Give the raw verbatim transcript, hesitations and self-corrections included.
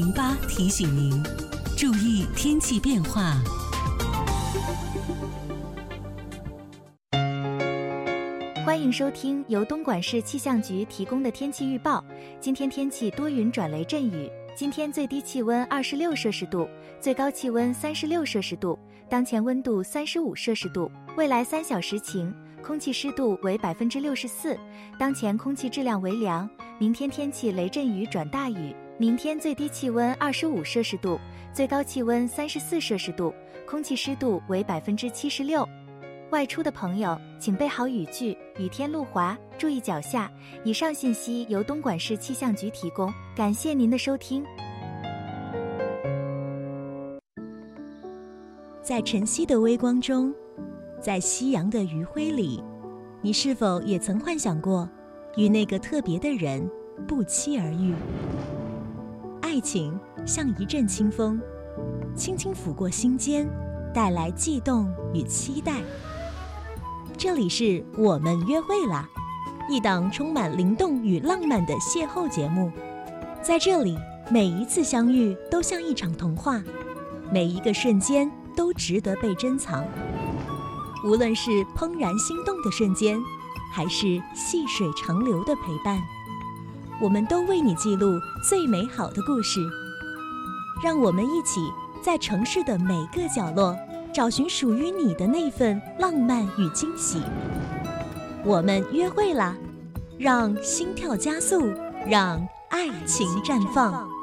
零八提醒您，注意天气变化。 欢迎收听由东莞市气象局提供的天气预报。今天天气多云转雷阵雨，今天最低气温二十六摄氏度，最高气温三十六摄氏度，当前温度三十五摄氏度。未来三小时晴，空气湿度为百分之六十四，当前空气质量为良。明天天气雷阵雨转大雨，明天最低气温二十五摄氏度，最高气温三十四摄氏度，空气湿度为百分之七十六。外出的朋友请备好雨具，雨天路滑，注意脚下。以上信息由东莞市气象局提供，感谢您的收听。 在晨曦的微光中，在夕阳的余晖里，你是否也曾幻想过与那个特别的人不期而遇？爱情像一阵清风，轻轻拂过心间，带来悸动与期待。这里是我们约会啦，一档充满灵动与浪漫的邂逅节目。在这里，每一次相遇都像一场童话，每一个瞬间都值得被珍藏。无论是怦然心动的瞬间，还是细水长流的陪伴，我们都为你记录最美好的故事。让我们一起在城市的每个角落找寻属于你的那份浪漫与惊喜。我们约会啦，让心跳加速，让爱情绽放。